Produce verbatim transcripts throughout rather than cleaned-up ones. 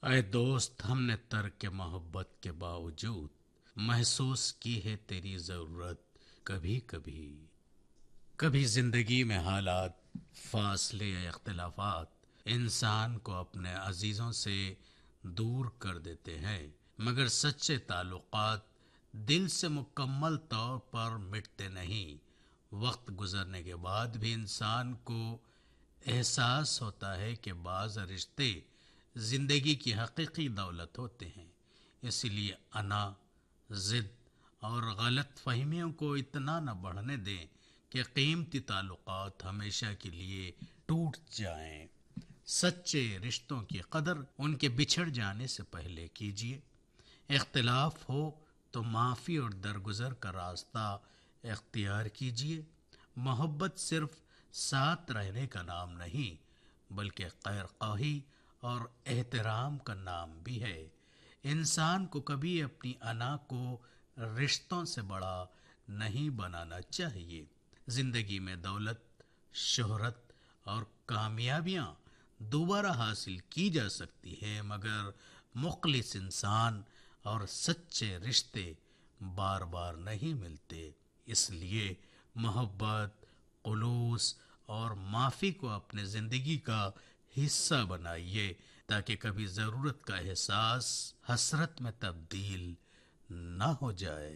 اے دوست، ہم نے ترک محبت کے باوجود محسوس کی ہے تیری ضرورت کبھی کبھی کبھی زندگی میں حالات، فاصلے یا اختلافات انسان کو اپنے عزیزوں سے دور کر دیتے ہیں، مگر سچے تعلقات دل سے مکمل طور پر مٹتے نہیں۔ وقت گزرنے کے بعد بھی انسان کو احساس ہوتا ہے کہ بعض رشتے زندگی کی حقیقی دولت ہوتے ہیں۔ اسی لیے انا، ضد اور غلط فہمیوں کو اتنا نہ بڑھنے دیں کہ قیمتی تعلقات ہمیشہ کے لیے ٹوٹ جائیں۔ سچے رشتوں کی قدر ان کے بچھڑ جانے سے پہلے کیجیے۔ اختلاف ہو تو معافی اور درگزر کا راستہ اختیار کیجیے۔ محبت صرف ساتھ رہنے کا نام نہیں، بلکہ خیر خواہی اور احترام کا نام بھی ہے۔ انسان کو کبھی اپنی انا کو رشتوں سے بڑا نہیں بنانا چاہیے۔ زندگی میں دولت، شہرت اور کامیابیاں دوبارہ حاصل کی جا سکتی ہے، مگر مخلص انسان اور سچے رشتے بار بار نہیں ملتے۔ اس لیے محبت، خلوص اور معافی کو اپنے زندگی کا حصہ بنائیے، تاکہ کبھی ضرورت کا احساس حسرت میں تبدیل نہ ہو جائے۔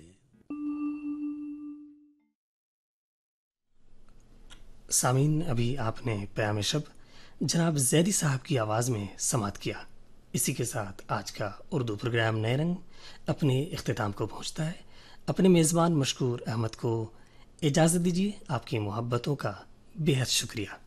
سامعین، ابھی آپ نے پیام شب جناب زیدی صاحب کی آواز میں سماعت کیا۔ اسی کے ساتھ آج کا اردو پروگرام نئے رنگ اپنے اختتام کو پہنچتا ہے۔ اپنے میزبان مشکور احمد کو اجازت دیجیے۔ آپ کی محبتوں کا بے حد شکریہ۔